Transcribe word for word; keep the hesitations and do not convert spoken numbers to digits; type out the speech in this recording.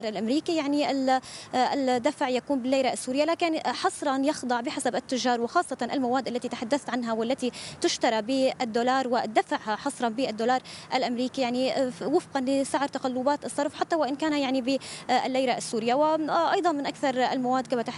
الأمريكي يعني الدفع يكون بالليرة السورية، لكن حصرا يخضع بحسب التجار وخاصة المواد التي تحدثت عنها والتي تشترى بالدولار والدفع حصرا بالدولار الأمريكي يعني وفقا لسعر تقلبات الصرف حتى وإن كان يعني بالليرة السورية. وأيضا من أكثر المواد كما